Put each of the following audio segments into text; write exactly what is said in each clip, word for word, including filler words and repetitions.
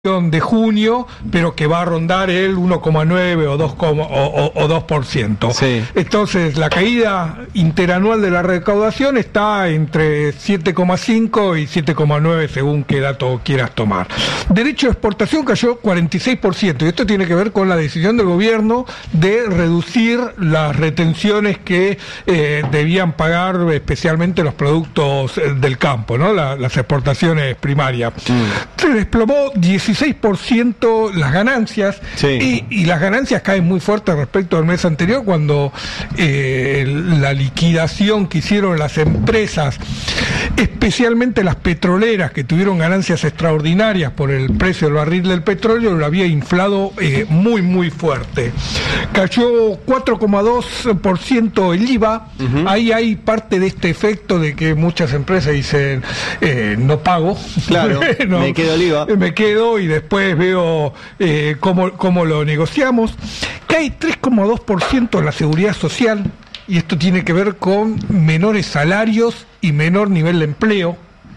de junio, pero que va a rondar el uno coma nueve o dos o, o, o dos por ciento. Sí. Entonces, la caída interanual de la recaudación está entre siete coma cinco y siete coma nueve según qué dato quieras tomar. Derecho de exportación cayó cuarenta y seis por ciento y esto tiene que ver con la decisión del gobierno de reducir las retenciones que eh, debían pagar especialmente los productos eh, del campo, ¿no? La, las exportaciones primarias. Mm. Se desplomó dieciséis por ciento las ganancias. Sí. y, y las ganancias caen muy fuerte respecto al mes anterior cuando eh, la liquidación que hicieron las empresas, especialmente las petroleras que tuvieron ganancias extraordinarias por el precio del barril del petróleo, lo había inflado eh, muy muy fuerte. Cayó cuatro coma dos por ciento el I V A. Uh-huh. Ahí hay parte de este efecto de que muchas empresas dicen eh, no pago, claro, no, me quedo el I V A, me quedo y después veo eh, cómo, cómo lo negociamos. Cae tres coma dos por ciento en la seguridad social, y esto tiene que ver con menores salarios y menor nivel de empleo,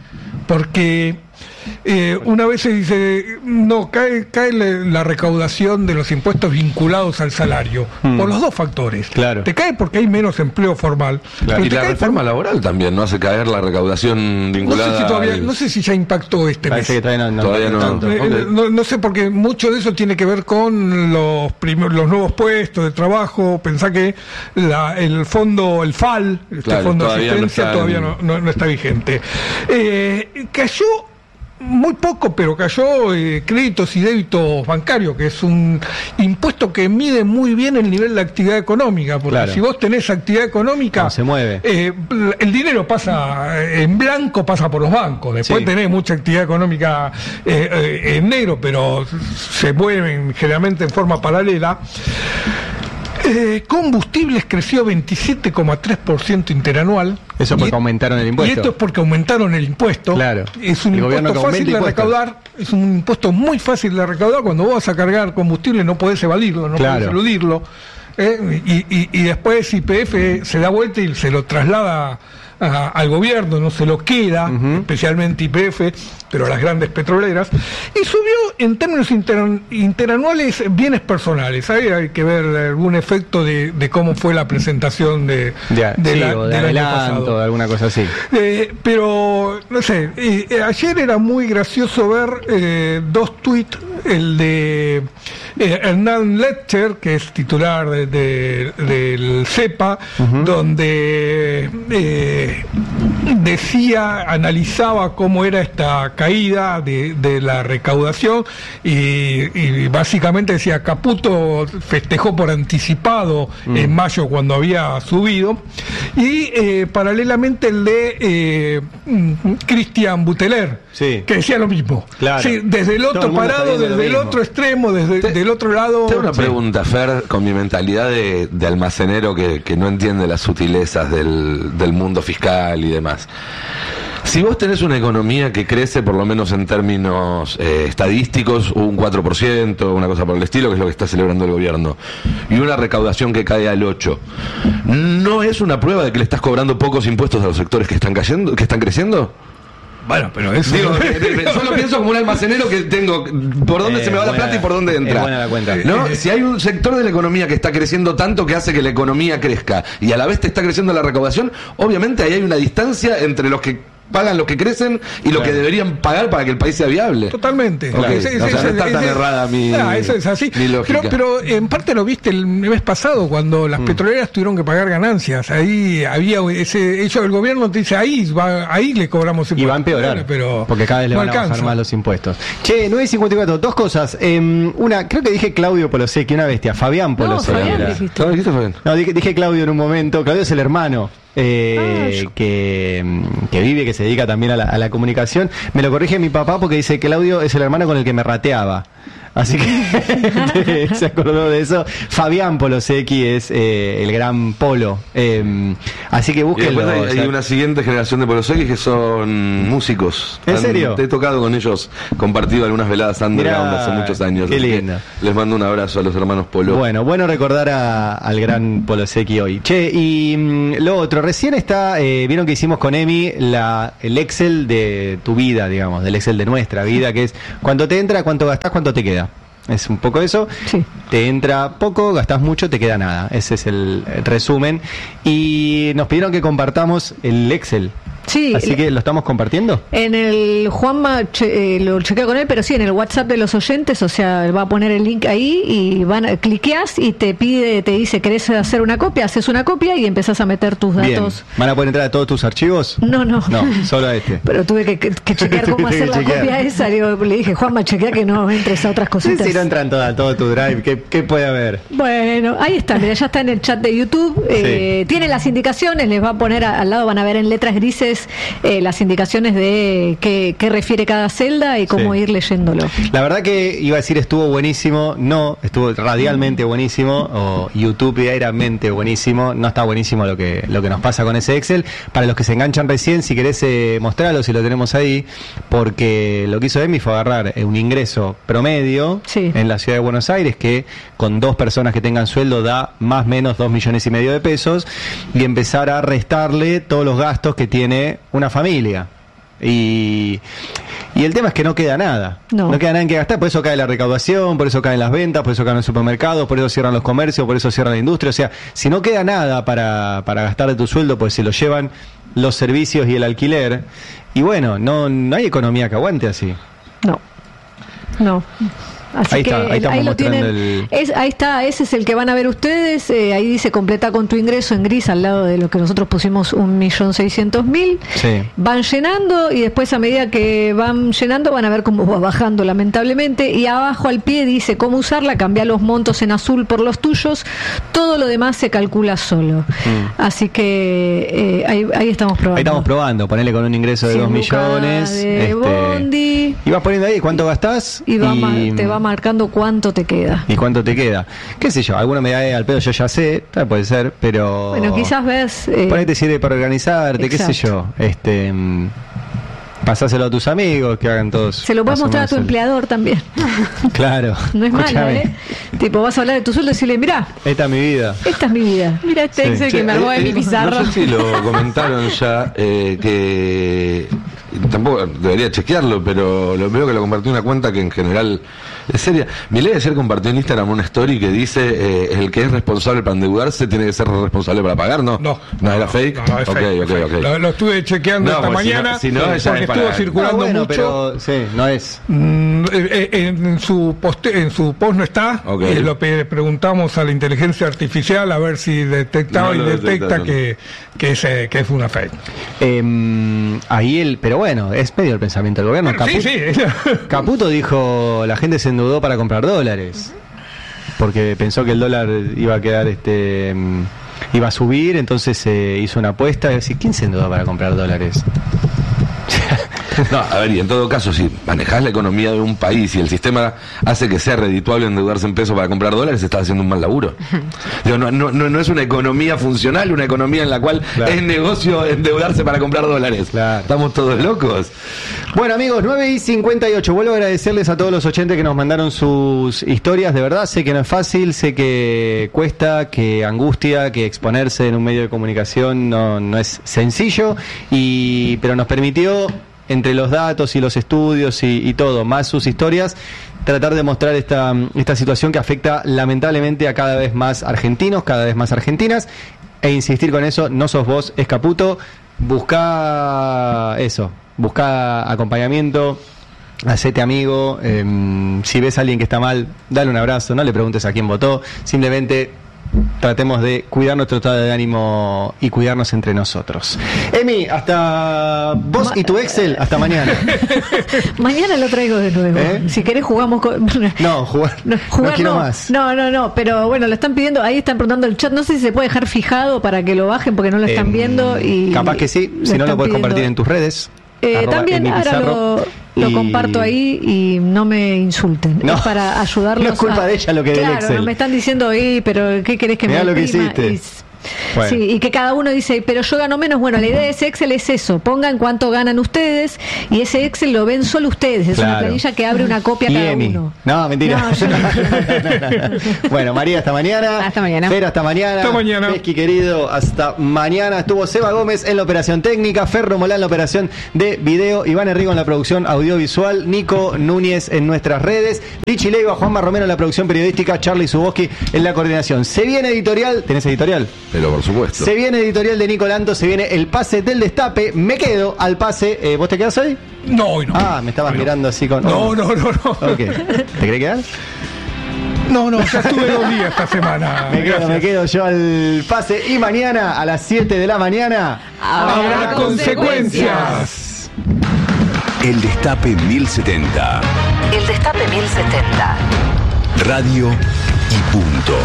porque eh, una vez se dice, no, cae, cae la recaudación de los impuestos vinculados al salario, hmm. por los dos factores. Claro. Te cae porque hay menos empleo formal. Claro. Y la reforma por... laboral también no hace caer la recaudación vinculada. No sé si, todavía, al... no sé si ya impactó este mes. Que todavía no, no, todavía no, tanto. Eh, okay. no, no sé, porque mucho de eso tiene que ver con los primer, los nuevos puestos de trabajo. Pensá que la, el fondo, el F A L, este claro, fondo de asistencia, no está todavía en... no, no, no está vigente. Eh, cayó muy poco, pero cayó eh, créditos y débitos bancarios, que es un impuesto que mide muy bien el nivel de actividad económica, porque claro. si vos tenés actividad económica, no, se mueve. Eh, el dinero pasa en blanco, pasa por los bancos, después sí. tenés mucha actividad económica eh, eh, en negro, pero se mueven generalmente en forma paralela. Eh, combustibles creció veintisiete coma tres por ciento interanual. Eso porque y, aumentaron el impuesto. Y esto es porque aumentaron el impuesto. Claro. Es un el impuesto fácil de recaudar. Es un impuesto muy fácil de recaudar. Cuando vos vas a cargar combustible no podés evadirlo, no claro. podés eludirlo. Eh, y, y, y después Y P F se da vuelta y se lo traslada a, al gobierno, no se lo queda, uh-huh. especialmente Y P F, pero a las grandes petroleras, y subió en términos inter, interanuales bienes personales. Ahí hay que ver algún efecto de, de cómo fue la presentación de, de, de, sí, la, o de del adelanto, año pasado. De alguna cosa así. Eh, pero, no sé, eh, ayer era muy gracioso ver eh, dos tuits, el de eh, Hernán Letcher, que es titular de, de, del CEPA, uh-huh. donde eh, decía, analizaba cómo era esta caída de, de la recaudación y, y básicamente decía, Caputo festejó por anticipado uh-huh. en mayo cuando había subido, y eh, paralelamente el de eh, Cristian Buteler, sí. que decía lo mismo. Claro. Sí, desde el otro parado, desde el otro extremo, desde te, del otro lado. Tengo una sí. pregunta, Fer, con mi mentalidad de, de almacenero que, que no entiende las sutilezas del, del mundo fiscal y demás. Si vos tenés una economía que crece, por lo menos en términos eh, estadísticos, un cuatro por ciento, una cosa por el estilo, que es lo que está celebrando el gobierno, y una recaudación que cae al ocho por ciento, ¿no es una prueba de que le estás cobrando pocos impuestos a los sectores que están cayendo, que están creciendo? Bueno, pero eso... Digo, solo pienso como un almacenero que tengo por dónde eh, se me va buena, la plata y por dónde entra. Es buena la cuenta. ¿No? Si hay un sector de la economía que está creciendo tanto que hace que la economía crezca y a la vez te está creciendo la recaudación, obviamente ahí hay una distancia entre los que pagan lo que crecen y lo claro. que deberían pagar para que el país sea viable. Totalmente. Okay. Ese, ese, o sea, ese, no está tan ese, errada mi, nah, eso es así. mi lógica. Pero, pero en parte lo viste el mes pasado cuando las mm. petroleras tuvieron que pagar ganancias. Ahí había ese, ellos, el gobierno te dice, ahí va, ahí le cobramos impuestos. Y va a empeorar, pero porque cada vez le no van alcanza. a bajar más los impuestos. Che, nueve cincuenta y cuatro, dos cosas. Eh, una, creo que dije Claudio Polosecchi, una bestia. Fabián Polosecchi. No, Fabián dijiste. ¿No dijiste, Fabián? No, dije, dije Claudio en un momento. Claudio es el hermano. Eh, ah, que, que vive, que se dedica también a la, a la comunicación. Me lo corrige mi papá porque dice que Claudio es el hermano con el que me rateaba. Así que se acordó de eso. Fabián Polosecchi es eh, el gran Polo. Eh, así que búsquenlo. Y después hay, o sea, hay una siguiente generación de Polosecchi que son músicos. ¿En Han- serio? Te he tocado con ellos, compartido algunas veladas underground Mirá, hace muchos años. qué así que lindo. les mando un abrazo a los hermanos Polo. Bueno, bueno recordar a- al gran Polosecchi hoy. Che, y mm, lo otro, recién está, eh, vieron que hicimos con Emi la, el Excel de tu vida, digamos, del Excel de nuestra vida, que es cuánto te entra, cuánto gastás, cuánto te queda. Es un poco eso. Sí. Te entra poco, gastás mucho, te queda nada. Ese es el, el resumen. Y nos pidieron que compartamos el Excel. Sí, Así que lo estamos compartiendo. en el Juanma che- eh, lo chequea con él, pero sí en el WhatsApp de los oyentes, o sea, va a poner el link ahí y van a, cliqueas y te pide, te dice, ¿querés hacer una copia? Haces una copia y empezás a meter tus Bien. datos. ¿Van a poder entrar a todos tus archivos? No, no. No, solo a este. Pero tuve que, que- que chequear cómo Tuviste hacer que la chequear. copia esa. Digo, le dije, Juanma, chequea que no entres a otras No sé cositas. si no entran todas a todo tu drive. ¿Qué, qué puede haber? Bueno, ahí está, mira, ya está en el chat de YouTube. Eh, tiene las indicaciones, les va a poner a- al lado, van a ver en letras grises eh, las indicaciones de qué, qué refiere cada celda y cómo Sí. ir leyéndolo. La verdad que iba a decir estuvo buenísimo, no, estuvo radialmente buenísimo o youtuberamente buenísimo, no está buenísimo lo que lo que nos pasa con ese Excel. Para los que se enganchan recién, si querés eh, mostrarlo, si lo tenemos ahí, porque lo que hizo Emi fue agarrar eh, un ingreso promedio Sí. en la ciudad de Buenos Aires que con dos personas que tengan sueldo da más o menos dos millones y medio de pesos y empezar a restarle todos los gastos que tiene una familia. Y, y el tema es que no queda nada. No. queda nada en que gastar, por eso cae la recaudación, por eso caen las ventas, por eso caen los supermercados, por eso cierran los comercios, por eso cierra la industria. O sea, si no queda nada para, para gastar de tu sueldo, pues se lo llevan los servicios y el alquiler. Y bueno, no, no hay economía que aguante así. No, no. Así Ahí que está, ahí el- estamos ahí lo mostrando tienen. el- Es, ahí está, ese es el que van a ver ustedes. eh, ahí dice completa con tu ingreso en gris al lado de lo que nosotros pusimos un millón seiscientos mil. Sí. Van llenando y después a medida que van llenando van a ver cómo va bajando lamentablemente. Y abajo al pie dice cómo usarla, cambiar los montos en azul por los tuyos. Todo lo demás se calcula solo. Mm. Así que eh, ahí, ahí estamos probando. Ahí estamos probando, ponerle con un ingreso de cien dos lucas millones. de este, bondi. y vas poniendo ahí cuánto gastás Y va ma- te va marcando cuánto te queda. y cuánto te queda. ¿Qué sé yo? Alguno me da eh, al pedo, yo ya sé, tal, puede ser, pero. Bueno, quizás ves. eh, Por ahí te sirve para organizarte, qué sé yo. Este. mm, pasáselo a tus amigos, que hagan todos. se lo puedes más o mostrar a menos tu el- empleador también. Claro. No es malo, Escúchame, ¿eh? Tipo, vas a hablar de tu sueldo y decirle, mirá, Esta es mi vida. esta es mi vida. Mira este Sí. Excel Che, que me armó eh, de mi eh, pizarro. No sé si lo comentaron ya, eh, que tampoco debería chequearlo, pero lo veo que lo compartió una cuenta que en general es seria. Milei ayer compartió en Instagram una story que dice eh, el que es responsable para endeudarse tiene que ser responsable para pagar, ¿no? No. ¿No era fake? No, es ok, fake, ok, fake. ok. Lo, lo estuve chequeando No, esta pues si no- mañana si no, ya porque es para- estuvo circulando Ah, bueno, mucho. pero sí, no es. Mm, eh, eh, en su poste, en su post no está. Ok. Eh, lo pe- preguntamos a la inteligencia artificial a ver si detectaba No y lo detecta detecta, no. que, que, es, eh, que es una fake. Eh, ahí él, pero bueno, es medio el pensamiento del gobierno. Bueno, sí, Capu- sí. Caputo dijo, la gente se endeudó para comprar dólares, porque pensó que el dólar iba a quedar, este, mm, iba a subir, entonces se hizo una apuesta y decir, ¿quién se endeudó para comprar dólares? No, a ver, y en todo caso, si manejás la economía de un país y el sistema hace que sea redituable endeudarse en pesos para comprar dólares, estás haciendo un mal laburo. Digo, no, no, no, no es una economía funcional, una economía en la cual Claro. es negocio endeudarse para comprar dólares. Claro. Estamos todos locos. Bueno amigos, nueve y cincuenta y ocho, vuelvo a agradecerles a todos los oyentes que nos mandaron sus historias, de verdad, sé que no es fácil, sé que cuesta, que angustia, que exponerse en un medio de comunicación no, no es sencillo, y pero nos permitió, entre los datos y los estudios y, y todo, más sus historias, tratar de mostrar esta, esta situación que afecta lamentablemente a cada vez más argentinos, cada vez más argentinas, e insistir con eso, no sos vos, es Caputo, busca eso, busca acompañamiento, hacete amigo, eh, si ves a alguien que está mal, dale un abrazo, no le preguntes a quién votó, simplemente tratemos de cuidar nuestro estado de ánimo y cuidarnos entre nosotros. Emi, hasta vos y tu Excel, hasta mañana. Mañana lo traigo de nuevo. ¿Eh? Si querés jugamos con... No, jugar, No, no jugar quiero no. más. No, no, no, pero bueno, lo están pidiendo, ahí están preguntando el chat, no sé si se puede dejar fijado para que lo bajen porque no lo están Em, viendo y... Capaz que sí, si no lo están puedes compartir pidiendo. en tus redes. Eh, arroba también Emi ahora Pizarro. lo, Lo y... comparto ahí y no me insulten. No, es para ayudarlos. no es culpa a... de ella lo que claro, del Excel. no me están diciendo, eh, pero ¿qué querés que Mirá me lo que imprima? hiciste. Y... Bueno. Sí, y que cada uno dice, pero yo gano menos. Bueno, la idea de ese Excel es eso, pongan cuánto ganan ustedes y ese Excel lo ven solo ustedes, es Claro. una planilla que abre una copia a Y cada Emi. uno. No, mentira. No, yo no. No, no, no. Bueno, María, hasta mañana. Hasta mañana. Fer, hasta mañana. Hasta mañana. Pesqui, querido, hasta mañana. Estuvo Seba Gómez en la operación técnica, Ferro Molán en la operación de video, Iván Enrico en la producción audiovisual, Nico Núñez en nuestras redes, Lichi Leiva, Juanma Romero en la producción periodística, Charlie Zuboski en la coordinación. Se viene editorial, ¿tenés editorial? Pero por supuesto. Se viene editorial de Nico Lanto, se viene el pase del destape. Me quedo al pase. Eh, ¿Vos te quedás hoy? No, hoy no. Ah, me estabas Hoy no. mirando así con. No, no, no, no. Ok. ¿Te querés quedar? No, no, ya estuve dos días esta semana. Me quedo, Gracias. me quedo yo al pase. Y mañana a las siete de la mañana. Habrá consecuencias. El Destape mil setenta. El Destape mil setenta. Radio y punto.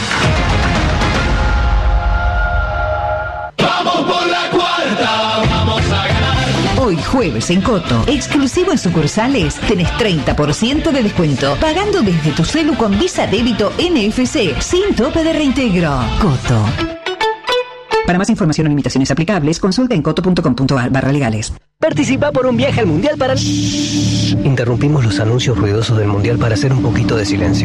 Hoy jueves en Coto, exclusivo en sucursales, tenés treinta por ciento de descuento, pagando desde tu celu con Visa Débito N F C, sin tope de reintegro. Coto. Para más información o limitaciones aplicables, consulta en coto punto com punto ar barra legales. Participa por un viaje al Mundial para... Interrumpimos los anuncios ruidosos del Mundial para hacer un poquito de silencio.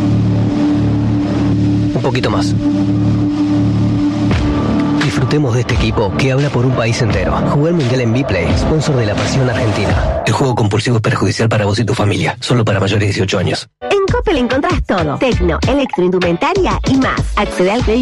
Un poquito más. Disfrutemos de este equipo que habla por un país entero. Jugar el Mundial en Vplay, sponsor de la Pasión Argentina. El juego compulsivo es perjudicial para vos y tu familia. Solo para mayores de dieciocho años. En Coppel encontrás todo. Tecno, electroindumentaria y más. Accede al crédito